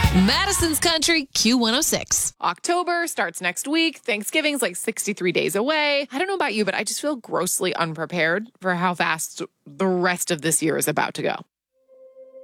Madison's Country Q106. October starts next week. Thanksgiving's like 63 days away. I don't know about you, but I just feel grossly unprepared for how fast the rest of this year is about to go.